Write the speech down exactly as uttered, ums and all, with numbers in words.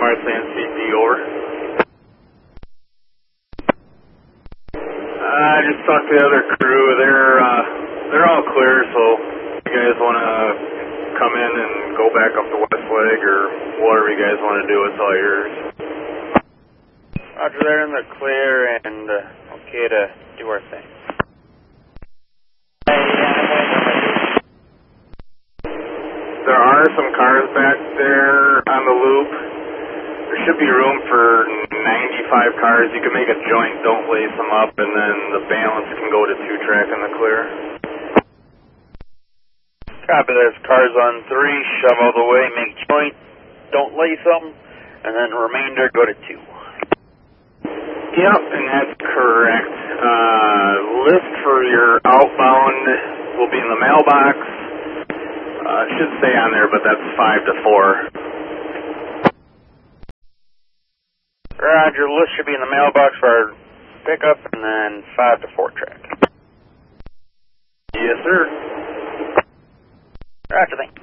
Martland C D, over. I just talked to the other crew. They're uh, they're all clear, so if you guys want to come in and go back up to Westlake or whatever you guys want to do, it's all yours. Roger, they're in the clear and uh, okay to do our thing. There are some cars back there on the loop. There should be room for ninety-five cars. You can make a joint, don't lace them up, and then the balance can go to two-track in the clear. Copy, there's cars on three, shove all the way, make joint, don't lace them, and then remainder go to two. Yep, and that's correct. Uh, list for your outbound will be in the mailbox. Uh, it should stay on there, but that's five to four. Roger, list should be in the mailbox for our pickup, and then five to four track. Yes, sir. Roger, thanks.